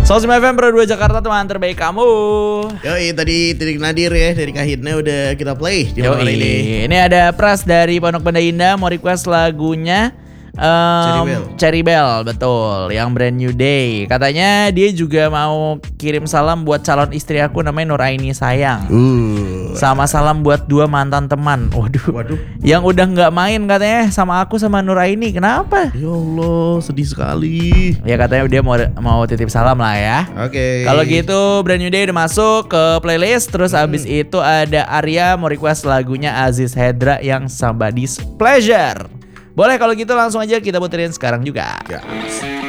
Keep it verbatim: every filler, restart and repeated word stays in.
Sosim F M Pro dua Jakarta, teman terbaik kamu. Yoi, tadi Titik Nadir ya dari Kahitna udah kita play di malam hari ini. Ini ada Pras dari Pondok Benda Indah mau request lagunya um, Cherry Bell. Cherry Bell, betul, yang Brand New Day. Katanya dia juga mau kirim salam buat calon istri aku namanya Nuraini sayang. Uh. Sama salam buat dua mantan teman. Waduh. Waduh. Yang udah nggak main katanya sama aku sama Nuraini. Kenapa? Ya Allah, sedih sekali. Ya katanya dia mau mau titip salam lah ya. Oke. Okay. Kalau gitu Brand New Day udah masuk ke playlist. Terus hmm. abis itu ada Arya mau request lagunya Aziz Hedra yang Somebody's Pleasure. Boleh kalau gitu langsung aja kita puterin sekarang juga. Ya.